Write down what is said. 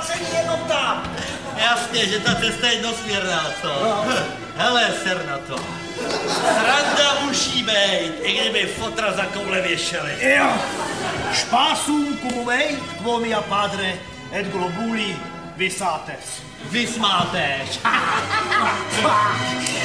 zaplacení jenom tam. Jasně, že ta cesta je jednosměrná, co? No. Hele, ser na to. Sranda musí být, i kdyby fotra za koule věšeli. Jo. Spásum cum veit, quo mia padre et globuli visates. Vy smátéš.